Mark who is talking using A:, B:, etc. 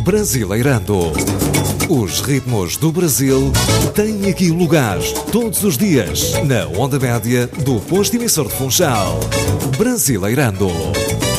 A: Brasileirando. Os ritmos do Brasil têm aqui lugar todos os dias na onda média do posto emissor de Funchal. Brasileirando.